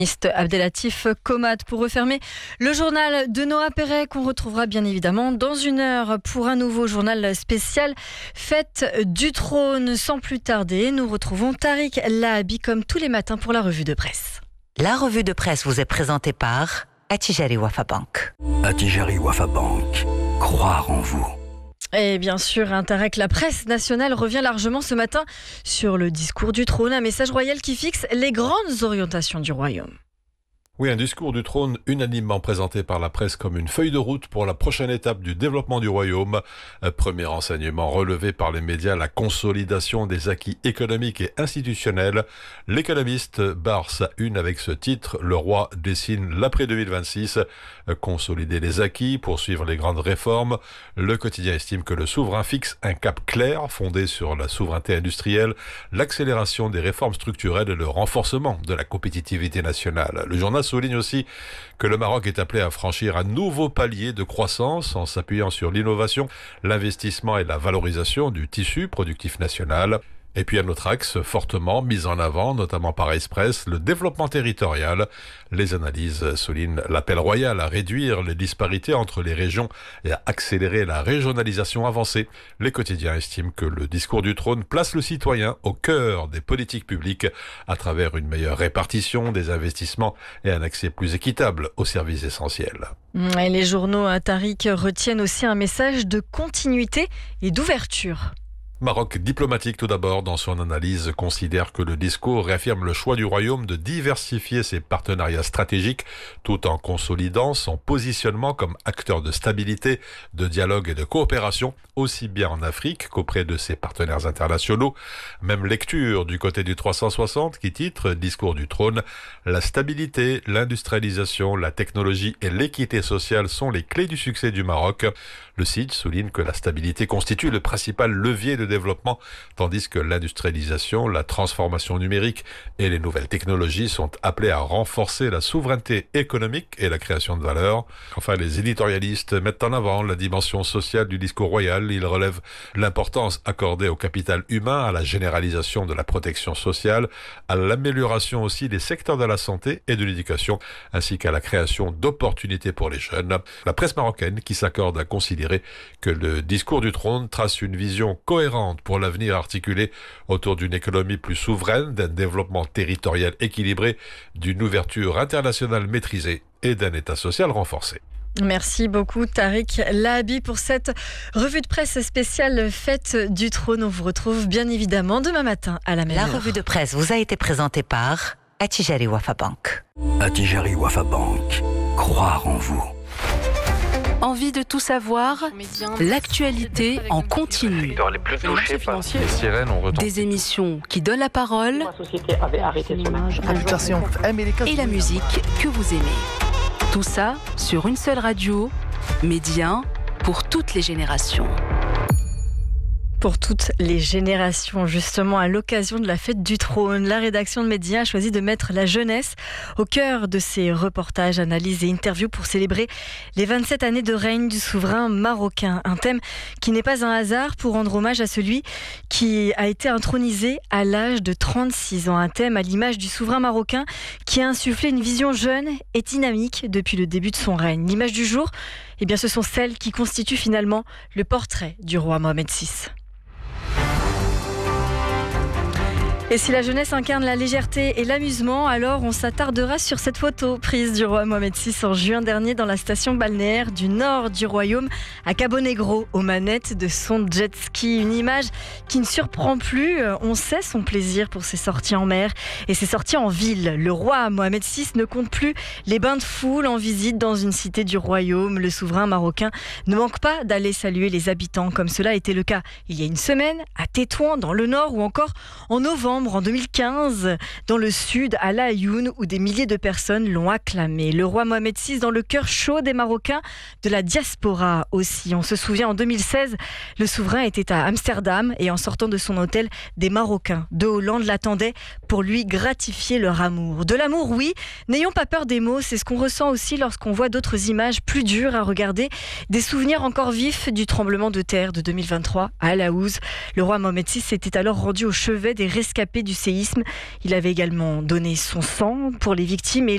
Abdelatif Komad pour refermer le journal de Noah Perret qu'on retrouvera bien évidemment dans une heure pour un nouveau journal spécial Fête du Trône. Sans plus tarder, nous retrouvons Tariq Lahabi comme tous les matins pour la revue de presse. La revue de presse vous est présentée par Attijari Wafa Bank. Attijari Wafa Bank, croire en vous. Et bien sûr, Tarek, la presse nationale revient largement ce matin sur le discours du trône, un message royal qui fixe les grandes orientations du royaume. Oui, un discours du trône unanimement présenté par la presse comme une feuille de route pour la prochaine étape du développement du royaume. Premier enseignement relevé par les médias, la consolidation des acquis économiques et institutionnels. L'économiste barre sa une avec ce titre, le roi dessine l'après 2026. Consolider les acquis, poursuivre les grandes réformes. Le quotidien estime que le souverain fixe un cap clair fondé sur la souveraineté industrielle, l'accélération des réformes structurelles et le renforcement de la compétitivité nationale. Le journal souligne aussi que le Maroc est appelé à franchir un nouveau palier de croissance en s'appuyant sur l'innovation, l'investissement et la valorisation du tissu productif national. Et puis un autre axe fortement mis en avant, notamment par Express, le développement territorial. Les analyses soulignent l'appel royal à réduire les disparités entre les régions et à accélérer la régionalisation avancée. Les quotidiens estiment que le discours du trône place le citoyen au cœur des politiques publiques à travers une meilleure répartition des investissements et un accès plus équitable aux services essentiels. Et les journaux Tariq retiennent aussi un message de continuité et d'ouverture. Maroc diplomatique tout d'abord, dans son analyse, considère que le discours réaffirme le choix du royaume de diversifier ses partenariats stratégiques tout en consolidant son positionnement comme acteur de stabilité, de dialogue et de coopération, aussi bien en Afrique qu'auprès de ses partenaires internationaux. Même lecture du côté du 360 qui titre « Discours du trône ». La stabilité, l'industrialisation, la technologie et l'équité sociale sont les clés du succès du Maroc. Le site souligne que la stabilité constitue le principal levier de développement, tandis que l'industrialisation, la transformation numérique et les nouvelles technologies sont appelées à renforcer la souveraineté économique et la création de valeur. Enfin, les éditorialistes mettent en avant la dimension sociale du discours royal. Ils relèvent l'importance accordée au capital humain, à la généralisation de la protection sociale, à l'amélioration aussi des secteurs de la santé et de l'éducation, ainsi qu'à la création d'opportunités pour les jeunes. La presse marocaine qui s'accorde à considérer que le discours du trône trace une vision cohérente pour l'avenir articulé autour d'une économie plus souveraine, d'un développement territorial équilibré, d'une ouverture internationale maîtrisée et d'un État social renforcé. Merci beaucoup Tariq Lahabi pour cette revue de presse spéciale Fête du Trône. On vous retrouve bien évidemment demain matin à la même heure. La revue de presse vous a été présentée par Attijari Wafa Bank. Attijari Wafa Bank, croire en vous. Envie de tout savoir? L'actualité en continu. Des émissions qui donnent la parole et la musique que vous aimez. Tout ça sur une seule radio, Média pour toutes les générations. Pour toutes les générations, justement, à l'occasion de la Fête du Trône, la rédaction de Média a choisi de mettre la jeunesse au cœur de ses reportages, analyses et interviews pour célébrer les 27 années de règne du souverain marocain. Un thème qui n'est pas un hasard pour rendre hommage à celui qui a été intronisé à l'âge de 36 ans. Un thème à l'image du souverain marocain qui a insufflé une vision jeune et dynamique depuis le début de son règne. L'image du jour, eh bien, ce sont celles qui constituent finalement le portrait du roi Mohamed VI. Et si la jeunesse incarne la légèreté et l'amusement, alors on s'attardera sur cette photo prise du roi Mohamed VI en juin dernier dans la station balnéaire du nord du royaume à Cabo Negro, aux manettes de son jet ski. Une image qui ne surprend plus. On sait son plaisir pour ses sorties en mer et ses sorties en ville. Le roi Mohamed VI ne compte plus les bains de foule en visite dans une cité du royaume. Le souverain marocain ne manque pas d'aller saluer les habitants, comme cela était le cas il y a une semaine à Tétouan dans le nord, ou encore en novembre en 2015 dans le sud à La Ayoune, où des milliers de personnes l'ont acclamé. Le roi Mohamed VI dans le cœur chaud des Marocains, de la diaspora aussi. On se souvient, en 2016, le souverain était à Amsterdam et en sortant de son hôtel, des Marocains de Hollande l'attendaient pour lui gratifier leur amour. De l'amour, oui, n'ayons pas peur des mots, c'est ce qu'on ressent aussi lorsqu'on voit d'autres images plus dures à regarder, des souvenirs encore vifs du tremblement de terre de 2023 à Al Haouz. Le roi Mohamed VI s'était alors rendu au chevet des rescapés du séisme. Il avait également donné son sang pour les victimes et